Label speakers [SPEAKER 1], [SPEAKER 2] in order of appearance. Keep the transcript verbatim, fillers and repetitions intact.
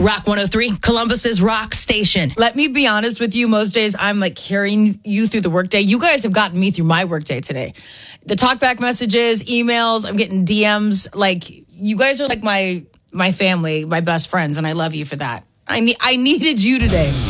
[SPEAKER 1] Rock one oh three, Columbus's rock station.
[SPEAKER 2] Let me be honest with you. Most days I'm like carrying you through the workday. You guys have gotten me through my workday today. The talkback messages, emails, I'm getting D Ms. Like, you guys are like my my family, my best friends, and I love you for that. I ne- I needed you today.